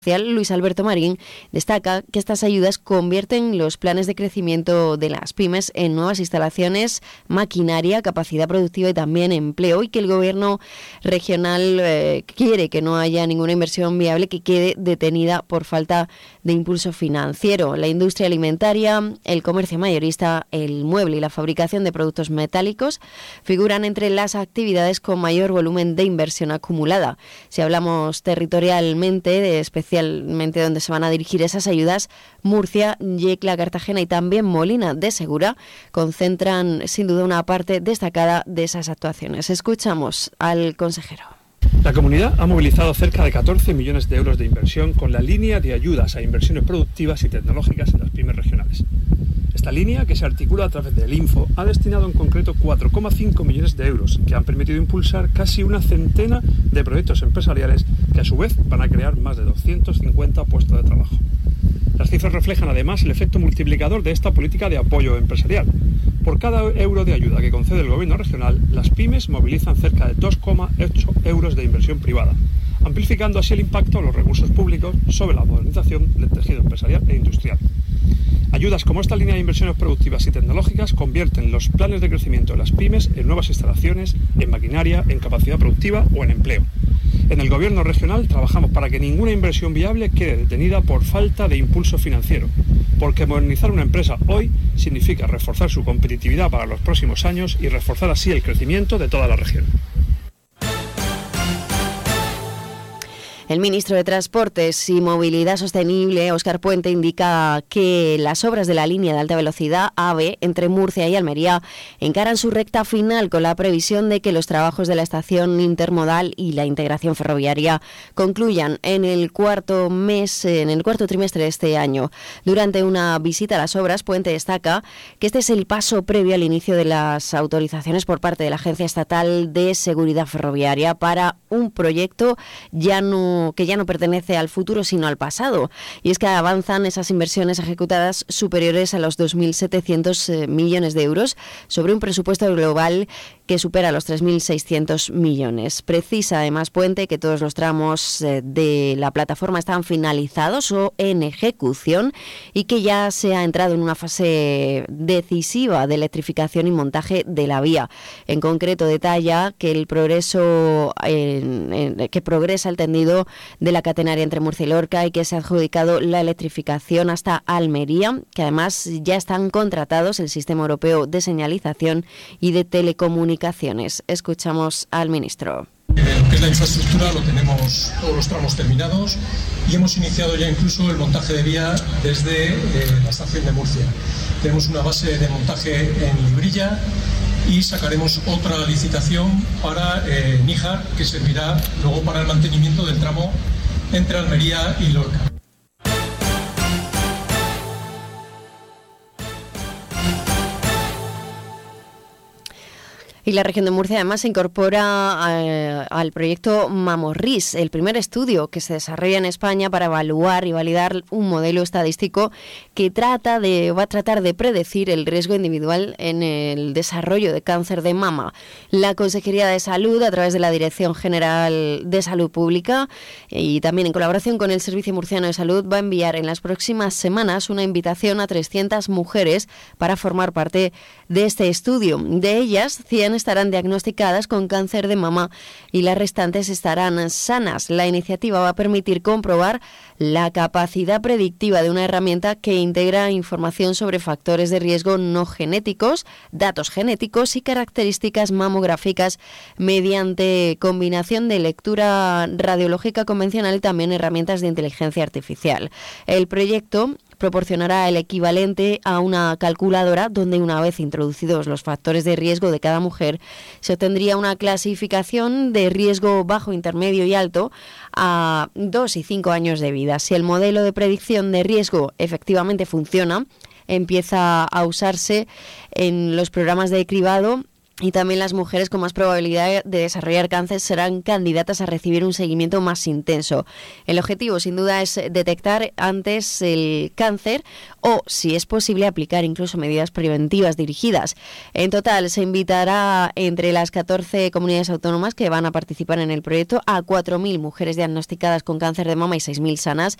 Luis Alberto Marín destaca que estas ayudas convierten los planes de crecimiento de las pymes en nuevas instalaciones, maquinaria, capacidad productiva y también empleo, y que el gobierno regional quiere que no haya ninguna inversión viable que quede detenida por falta de impulso financiero. La industria alimentaria, el comercio mayorista, el mueble y la fabricación de productos metálicos figuran entre las actividades con mayor volumen de inversión acumulada. Si hablamos territorialmente, especialmente donde se van a dirigir esas ayudas, Murcia, Yecla, Cartagena y también Molina de Segura concentran sin duda una parte destacada de esas actuaciones. Escuchamos al consejero. La comunidad ha movilizado cerca de 14 millones de euros de inversión con la línea de ayudas a inversiones productivas y tecnológicas en las pymes regionales. Esta línea, que se articula a través del Info, ha destinado en concreto 4,5 millones de euros, que han permitido impulsar casi una centena de proyectos empresariales que a su vez van a crear más de 250 puestos de trabajo. Las cifras reflejan además el efecto multiplicador de esta política de apoyo empresarial. Por cada euro de ayuda que concede el gobierno regional, las pymes movilizan cerca de 2,8 euros de inversión privada, amplificando así el impacto de los recursos públicos sobre la modernización del tejido empresarial e industrial. Ayudas como esta línea de inversiones productivas y tecnológicas convierten los planes de crecimiento de las pymes en nuevas instalaciones, en maquinaria, en capacidad productiva o en empleo. En el gobierno regional trabajamos para que ninguna inversión viable quede detenida por falta de impulso financiero, porque modernizar una empresa hoy significa reforzar su competitividad para los próximos años y reforzar así el crecimiento de toda la región. El ministro de Transportes y Movilidad Sostenible, Óscar Puente, indica que las obras de la línea de alta velocidad AVE entre Murcia y Almería encaran su recta final con la previsión de que los trabajos de la estación intermodal y la integración ferroviaria concluyan en el cuarto trimestre de este año. Durante una visita a las obras, Puente destaca que este es el paso previo al inicio de las autorizaciones por parte de la Agencia Estatal de Seguridad Ferroviaria para un proyecto que ya no pertenece al futuro sino al pasado, y es que avanzan esas inversiones ejecutadas superiores a los 2.700 millones de euros sobre un presupuesto global que supera los 3.600 millones. Precisa además Puente que todos los tramos de la plataforma están finalizados o en ejecución y que ya se ha entrado en una fase decisiva de electrificación y montaje de la vía. En concreto detalla que el progreso que progresa el tendido de la catenaria entre Murcia y Lorca y que se ha adjudicado la electrificación hasta Almería, que además ya están contratados el Sistema Europeo de Señalización y de Telecomunicaciones. Escuchamos al ministro. Lo que es la infraestructura lo tenemos todos los tramos terminados y hemos iniciado ya incluso el montaje de vía desde la estación de Murcia. Tenemos una base de montaje en Librilla y sacaremos otra licitación para Níjar, que servirá luego para el mantenimiento del tramo entre Almería y Lorca. Y la región de Murcia además se incorpora al proyecto Mamorris, el primer estudio que se desarrolla en España para evaluar y validar un modelo estadístico que va a tratar de predecir el riesgo individual en el desarrollo de cáncer de mama. La Consejería de Salud, a través de la Dirección General de Salud Pública y también en colaboración con el Servicio Murciano de Salud, va a enviar en las próximas semanas una invitación a 300 mujeres para formar parte de este estudio. De ellas, 100 estarán diagnosticadas con cáncer de mama y las restantes estarán sanas. La iniciativa va a permitir comprobar la capacidad predictiva de una herramienta que integra información sobre factores de riesgo no genéticos, datos genéticos y características mamográficas mediante combinación de lectura radiológica convencional y también herramientas de inteligencia artificial. El proyecto proporcionará el equivalente a una calculadora donde, una vez introducidos los factores de riesgo de cada mujer, se obtendría una clasificación de riesgo bajo, intermedio y alto a 2 y 5 años de vida. Si el modelo de predicción de riesgo efectivamente funciona, empieza a usarse en los programas de cribado Y también las mujeres con más probabilidad de desarrollar cáncer serán candidatas a recibir un seguimiento más intenso. El objetivo, sin duda, es detectar antes el cáncer o, si es posible, aplicar incluso medidas preventivas dirigidas. En total, se invitará entre las 14 comunidades autónomas que van a participar en el proyecto a 4.000 mujeres diagnosticadas con cáncer de mama y 6.000 sanas